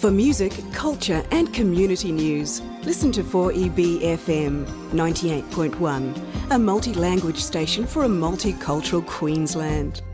For music, culture and community news, listen to 4EB FM 98.1, a multi-language station for a multicultural Queensland.